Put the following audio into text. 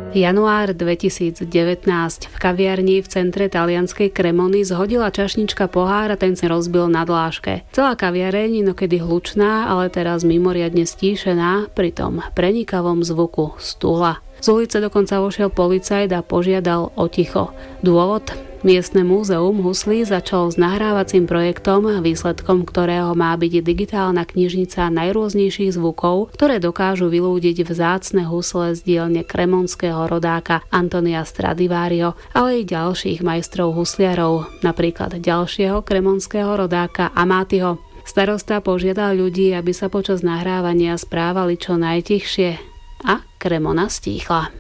Január 2019. V kaviarni v centre talianskej Cremony zhodila čašnička pohár a ten sa rozbil na dláške. Celá kaviareň inokedy hlučná, ale teraz mimoriadne stíšená pri tom prenikavom zvuku stúla. Z ulice dokonca vošiel policajt a požiadal o ticho. Dôvod? Miestne múzeum huslí začalo s nahrávacím projektom, výsledkom ktorého má byť digitálna knižnica najrôznejších zvukov, ktoré dokážu vylúdiť vzácne husle z dielne kremonského rodáka Antonia Stradivario, ale i ďalších majstrov husliarov, napríklad ďalšieho kremonského rodáka Amátyho. Starosta požiadal ľudí, aby sa počas nahrávania správali čo najtichšie a Cremona stíchla.